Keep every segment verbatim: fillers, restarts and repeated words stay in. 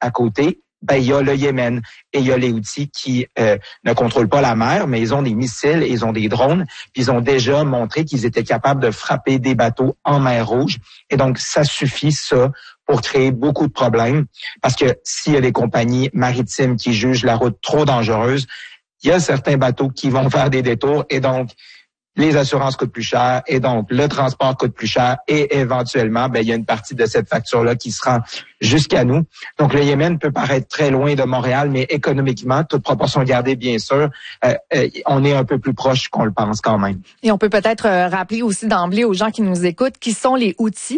à côté, ben il y a le Yémen et il y a les Houthis qui euh, ne contrôlent pas la mer, mais ils ont des missiles, ils ont des drones, puis ils ont déjà montré qu'ils étaient capables de frapper des bateaux en mer Rouge. Et donc, ça suffit, ça, pour créer beaucoup de problèmes. Parce que s'il y a des compagnies maritimes qui jugent la route trop dangereuse, il y a certains bateaux qui vont faire des détours et donc les assurances coûtent plus cher et donc le transport coûte plus cher et éventuellement, ben il y a une partie de cette facture-là qui se rend jusqu'à nous. Donc le Yémen peut paraître très loin de Montréal, mais économiquement, toute proportion gardée bien sûr, euh, euh, on est un peu plus proche qu'on le pense quand même. Et on peut peut-être euh, rappeler aussi d'emblée aux gens qui nous écoutent qui sont les Houthis.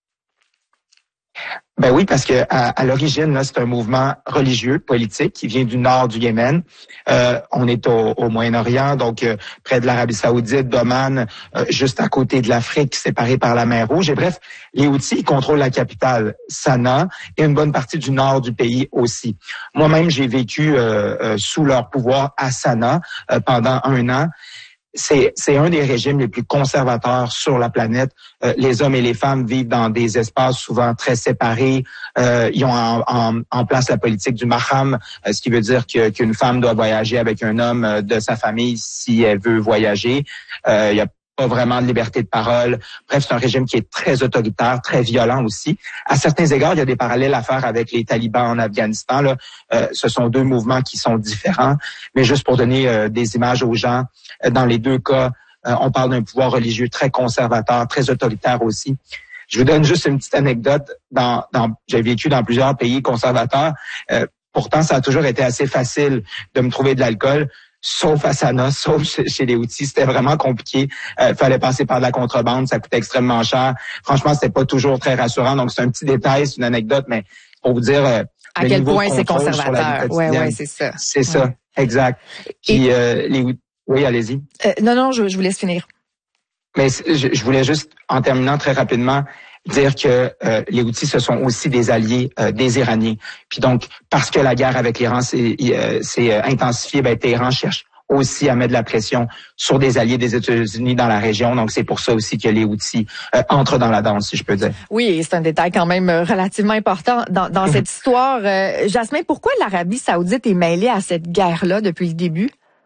Ben oui, parce que à, à l'origine, là, c'est un mouvement religieux, politique, qui vient du nord du Yémen. Euh, on est au, au Moyen-Orient, donc euh, près de l'Arabie Saoudite, d'Oman, euh, juste à côté de l'Afrique, séparé par la mer Rouge. Et bref, les Houthis ils contrôlent la capitale, Sanaa, et une bonne partie du nord du pays aussi. Moi-même, j'ai vécu euh, euh, sous leur pouvoir à Sanaa euh, pendant un an. C'est, c'est un des régimes les plus conservateurs sur la planète. Euh, les hommes et les femmes vivent dans des espaces souvent très séparés. Euh, ils ont en, en, en place la politique du mahram, euh, ce qui veut dire que, qu'une femme doit voyager avec un homme euh, de sa famille si elle veut voyager. Euh, il y a pas vraiment de liberté de parole. Bref, c'est un régime qui est très autoritaire, très violent aussi. À certains égards, il y a des parallèles à faire avec les talibans en Afghanistan. Là. Euh, ce sont deux mouvements qui sont différents. Mais juste pour donner euh, des images aux gens, euh, dans les deux cas, euh, on parle d'un pouvoir religieux très conservateur, très autoritaire aussi. Je vous donne juste une petite anecdote. Dans, dans, j'ai vécu dans plusieurs pays conservateurs. Euh, pourtant, ça a toujours été assez facile de me trouver de l'alcool. Sauf à Sanaa, sauf chez les Houthis, c'était vraiment compliqué. Il euh, fallait passer par de la contrebande, ça coûtait extrêmement cher. Franchement, c'était pas toujours très rassurant. Donc, c'est un petit détail, c'est une anecdote, mais pour vous dire euh, à quel point c'est conservateur. Oui, oui, c'est ça. C'est ça, ouais. Exact. Puis Et... euh, les oui, allez-y. Euh, non, non, je, je vous laisse finir. Mais je, je voulais juste, en terminant très rapidement, dire que euh, les Houthis, ce sont aussi des alliés euh, des Iraniens. Puis donc, parce que la guerre avec l'Iran s'est, euh, s'est intensifiée, ben, Téhéran cherche aussi à mettre de la pression sur des alliés des États-Unis dans la région. Donc, c'est pour ça aussi que les Houthis euh, entrent dans la danse, si je peux dire. Oui, c'est un détail quand même relativement important dans, dans cette histoire. Euh, Jasmin, pourquoi l'Arabie Saoudite est mêlée à cette guerre-là depuis le début?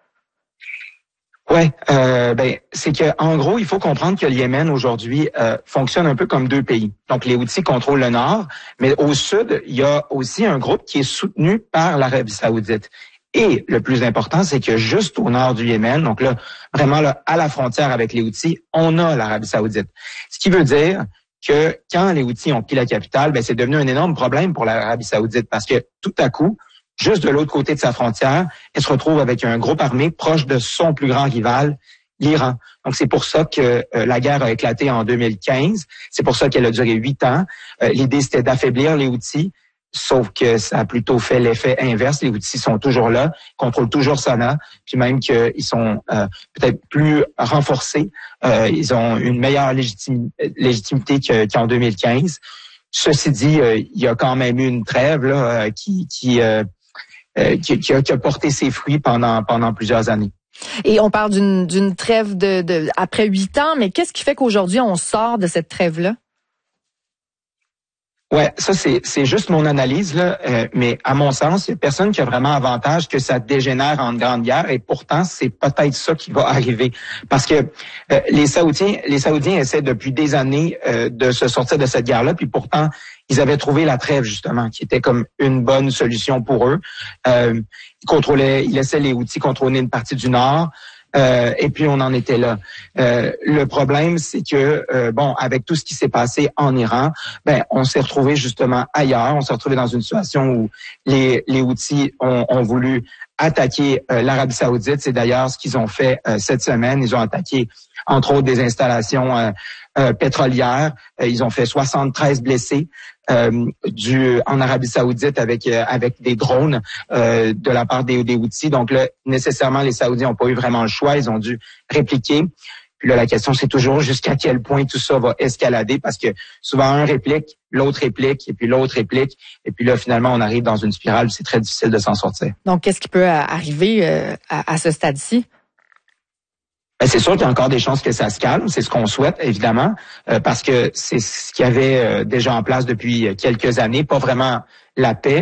Ouais, euh, ben c'est que en gros, il faut comprendre que le Yémen aujourd'hui euh, fonctionne un peu comme deux pays. Donc les Houthis contrôlent le nord, mais au sud, il y a aussi un groupe qui est soutenu par l'Arabie Saoudite. Et le plus important, c'est que juste au nord du Yémen, donc là vraiment là à la frontière avec les Houthis, on a l'Arabie Saoudite. Ce qui veut dire que quand les Houthis ont pris la capitale, ben c'est devenu un énorme problème pour l'Arabie Saoudite parce que tout à coup, juste de l'autre côté de sa frontière, elle se retrouve avec un groupe armé proche de son plus grand rival, l'Iran. Donc, c'est pour ça que euh, la guerre a éclaté en deux mille quinze. C'est pour ça qu'elle a duré huit ans. Euh, l'idée, c'était d'affaiblir les Houthis, sauf que ça a plutôt fait l'effet inverse. Les Houthis sont toujours là, contrôlent toujours Sanaa, puis même qu'ils sont euh, peut-être plus renforcés. Euh, ils ont une meilleure légitim- légitimité que, qu'en deux mille quinze. Ceci dit, euh, il y a quand même eu une trêve là, euh, qui... qui euh, Euh, qui, qui, a, qui a porté ses fruits pendant pendant plusieurs années. Et on parle d'une d'une trêve de, de après huit ans, mais qu'est-ce qui fait qu'aujourd'hui on sort de cette trêve-là? Ouais, ça c'est c'est juste mon analyse là, euh, mais à mon sens, il y a personne qui a vraiment avantage que ça dégénère en grande guerre et pourtant c'est peut-être ça qui va arriver parce que euh, les Saoudiens les Saoudiens essaient depuis des années euh, de se sortir de cette guerre-là, puis pourtant ils avaient trouvé la trêve justement qui était comme une bonne solution pour eux. Euh, ils contrôlaient, ils laissaient les Houthis contrôler une partie du nord. Euh, et puis on en était là. Euh, le problème, c'est que euh, bon, avec tout ce qui s'est passé en Iran, ben on s'est retrouvé justement ailleurs. On s'est retrouvé dans une situation où les les Houthis ont, ont voulu attaquer euh, l'Arabie Saoudite. C'est d'ailleurs ce qu'ils ont fait euh, cette semaine. Ils ont attaqué entre autres des installations euh, euh, pétrolières. Euh, ils ont fait soixante-treize blessés. Euh, du en Arabie Saoudite avec euh, avec des drones euh, de la part des, des Houthis. Donc là, nécessairement, les Saoudiens n'ont pas eu vraiment le choix. Ils ont dû répliquer. Puis là, la question, c'est toujours jusqu'à quel point tout ça va escalader parce que souvent, un réplique, l'autre réplique, et puis l'autre réplique. Et puis là, finalement, on arrive dans une spirale. C'est très difficile de s'en sortir. Donc, qu'est-ce qui peut arriver euh, à, à ce stade-ci? Ben, c'est sûr qu'il y a encore des chances que ça se calme, c'est ce qu'on souhaite évidemment, euh, parce que c'est ce qu'il y avait euh, déjà en place depuis quelques années, pas vraiment la paix,